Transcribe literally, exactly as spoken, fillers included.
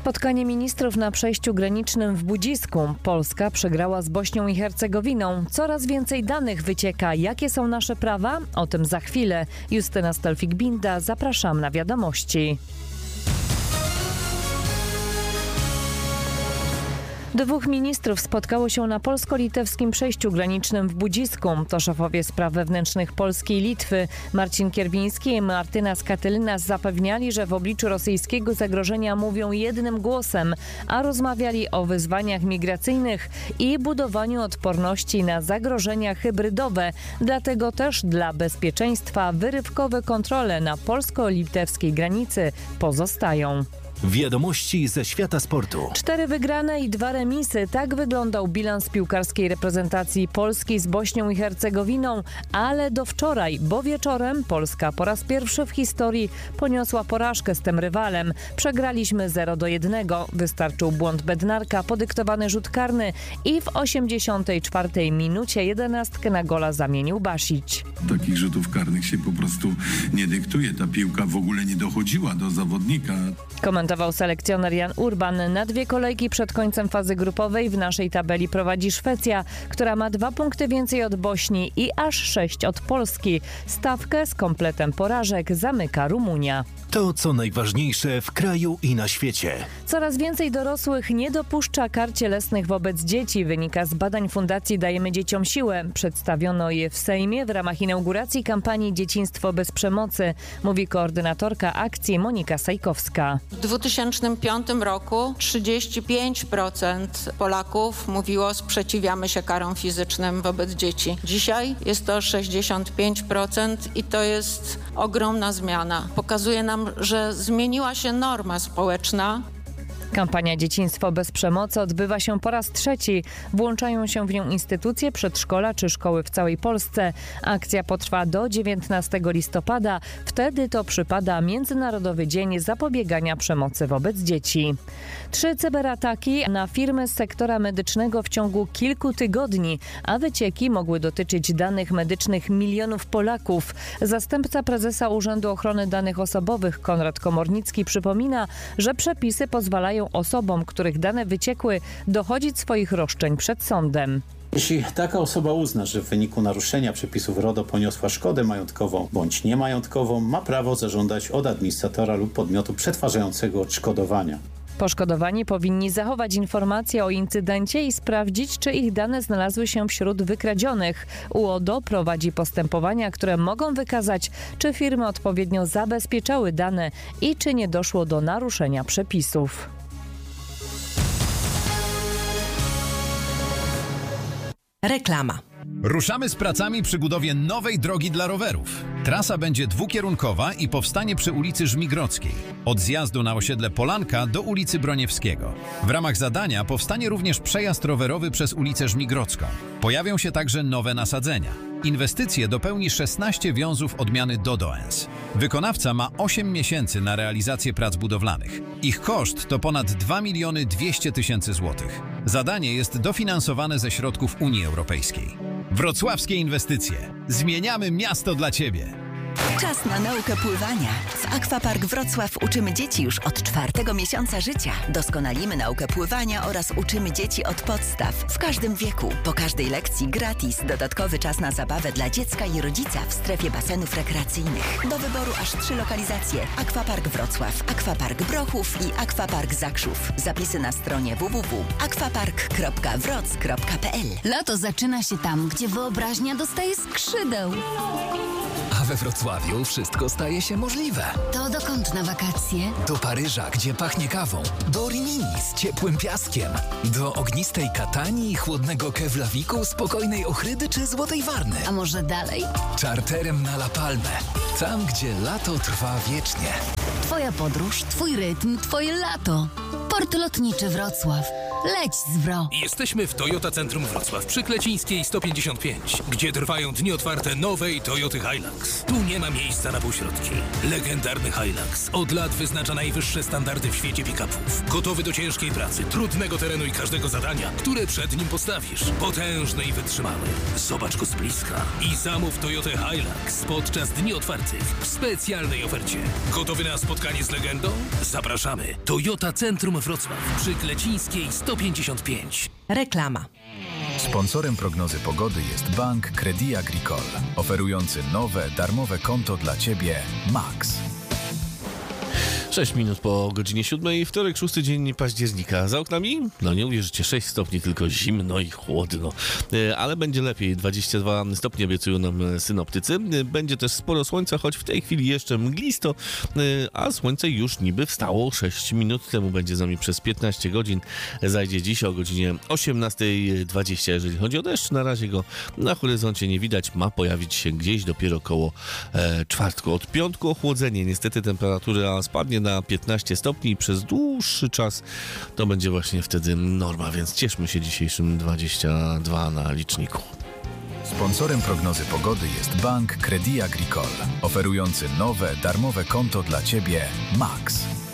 Spotkanie ministrów na przejściu granicznym w Budzisku. Polska przegrała z Bośnią i Hercegowiną. Coraz więcej danych wycieka. Jakie są nasze prawa? O tym za chwilę. Justyna Stelfik-Binda, zapraszam na wiadomości. Dwóch ministrów spotkało się na polsko-litewskim przejściu granicznym w Budzisku. To szefowie spraw wewnętrznych Polski i Litwy. Marcin Kierwiński i Martynas Katylinas zapewniali, że w obliczu rosyjskiego zagrożenia mówią jednym głosem, a rozmawiali o wyzwaniach migracyjnych i budowaniu odporności na zagrożenia hybrydowe. Dlatego też dla bezpieczeństwa wyrywkowe kontrole na polsko-litewskiej granicy pozostają. Wiadomości ze świata sportu. Cztery wygrane i dwa remisy. Tak wyglądał bilans piłkarskiej reprezentacji Polski z Bośnią i Hercegowiną, ale do wczoraj, bo wieczorem Polska po raz pierwszy w historii poniosła porażkę z tym rywalem. Przegraliśmy zero do jednego. Wystarczył błąd Bednarka, podyktowany rzut karny i w osiemdziesiątej czwartej minucie jedenastkę na gola zamienił Basić. Takich rzutów karnych się po prostu nie dyktuje. Ta piłka w ogóle nie dochodziła do zawodnika. Komentował selekcjoner Jan Urban. Na dwie kolejki przed końcem fazy grupowej w naszej tabeli prowadzi Szwecja, która ma dwa punkty więcej od Bośni i aż sześć od Polski. Stawkę z kompletem porażek zamyka Rumunia. To, co najważniejsze w kraju i na świecie. Coraz więcej dorosłych nie dopuszcza kar cielesnych wobec dzieci. Wynika z badań Fundacji Dajemy Dzieciom Siłę. Przedstawiono je w Sejmie w ramach inauguracji kampanii Dzieciństwo bez przemocy, mówi koordynatorka akcji Monika Sajkowska. W dwa tysiące piątym roku trzydzieści pięć procent Polaków mówiło: sprzeciwiamy się karom fizycznym wobec dzieci. Dzisiaj jest to sześćdziesiąt pięć procent i to jest ogromna zmiana. Pokazuje nam, że zmieniła się norma społeczna. Kampania Dzieciństwo bez przemocy odbywa się po raz trzeci. Włączają się w nią instytucje, przedszkola czy szkoły w całej Polsce. Akcja potrwa do dziewiętnastego listopada. Wtedy to przypada Międzynarodowy Dzień Zapobiegania Przemocy wobec Dzieci. Trzy cyberataki na firmy z sektora medycznego w ciągu kilku tygodni, a wycieki mogły dotyczyć danych medycznych milionów Polaków. Zastępca prezesa Urzędu Ochrony Danych Osobowych Konrad Komornicki przypomina, że przepisy pozwalają osobom, których dane wyciekły, dochodzić swoich roszczeń przed sądem. Jeśli taka osoba uzna, że w wyniku naruszenia przepisów RODO poniosła szkodę majątkową bądź niemajątkową, ma prawo zażądać od administratora lub podmiotu przetwarzającego odszkodowania. Poszkodowani powinni zachować informacje o incydencie i sprawdzić, czy ich dane znalazły się wśród wykradzionych. U O D O prowadzi postępowania, które mogą wykazać, czy firmy odpowiednio zabezpieczały dane i czy nie doszło do naruszenia przepisów. Reklama. Ruszamy z pracami przy budowie nowej drogi dla rowerów. Trasa będzie dwukierunkowa i powstanie przy ulicy Żmigrodzkiej, od zjazdu na osiedle Polanka do ulicy Broniewskiego. W ramach zadania powstanie również przejazd rowerowy przez ulicę Żmigrodzką. Pojawią się także nowe nasadzenia. Inwestycje dopełni szesnaście wiązów odmiany Dodoens. Wykonawca ma osiem miesięcy na realizację prac budowlanych. Ich koszt to ponad dwa miliony dwieście tysięcy złotych. Zadanie jest dofinansowane ze środków Unii Europejskiej. Wrocławskie inwestycje. Zmieniamy miasto dla Ciebie. Czas na naukę pływania. W Aquapark Wrocław uczymy dzieci już od czwartego miesiąca życia. Doskonalimy naukę pływania oraz uczymy dzieci od podstaw w każdym wieku. Po każdej lekcji gratis dodatkowy czas na zabawę dla dziecka i rodzica w strefie basenów rekreacyjnych. Do wyboru aż trzy lokalizacje: Aquapark Wrocław, Aquapark Brochów i Aquapark Zakrzów. Zapisy na stronie w w w kropka aquapark kropka wroc kropka p l. Lato zaczyna się tam, gdzie wyobraźnia dostaje skrzydeł. A we Wrocławiu wszystko staje się możliwe. To dokąd na wakacje? Do Paryża, gdzie pachnie kawą. Do Rimini z ciepłym piaskiem. Do ognistej Katanii i chłodnego Keflaviku, spokojnej Ochrydy czy Złotej Warny. A może dalej? Czarterem na La Palmę. Tam, gdzie lato trwa wiecznie. Twoja podróż, twój rytm, twoje lato. Port Lotniczy Wrocław. Leć zwro. Jesteśmy w Toyota Centrum Wrocław przy Klecińskiej sto pięćdziesiąt pięć, gdzie trwają dni otwarte nowej Toyoty Hilux. Tu nie ma miejsca na półśrodki. Legendarny Hilux od lat wyznacza najwyższe standardy w świecie pick-upów. Gotowy do ciężkiej pracy, trudnego terenu i każdego zadania, które przed nim postawisz. Potężny i wytrzymały. Zobacz go z bliska i zamów Toyotę Hilux podczas dni otwartych w specjalnej ofercie. Gotowy na spotkanie z legendą? Zapraszamy. Toyota Centrum Wrocław przy Klecińskiej sto pięćdziesiąt pięć. Reklama. Sponsorem prognozy pogody jest Bank Crédit Agricole, oferujący nowe, darmowe konto dla Ciebie Max. sześć minut po godzinie siódmej, wtorek, szósty dzień października. Za oknami? No nie uwierzycie, sześć stopni, tylko zimno i chłodno. Ale będzie lepiej, dwadzieścia dwa stopnie obiecują nam synoptycy. Będzie też sporo słońca, choć w tej chwili jeszcze mglisto, a słońce już niby wstało sześć minut temu. Będzie z nami przez piętnaście godzin. Zajdzie dziś o godzinie osiemnasta dwadzieścia. Jeżeli chodzi o deszcz, na razie go na horyzoncie nie widać. Ma pojawić się gdzieś dopiero koło e, czwartku. Od piątku ochłodzenie. Niestety temperatura spadnie na piętnaście stopni i przez dłuższy czas to będzie właśnie wtedy norma, więc cieszmy się dzisiejszym dwadzieścia dwa na liczniku. Sponsorem prognozy pogody jest Bank Crédit Agricole, oferujący nowe, darmowe konto dla Ciebie Max.